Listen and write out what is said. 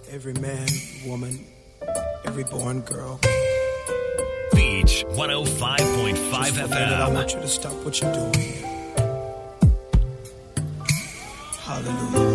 every man, woman, every born girl. Beach 105.5 Just for a FM. minute, I want you to stop what you're doing. Hallelujah.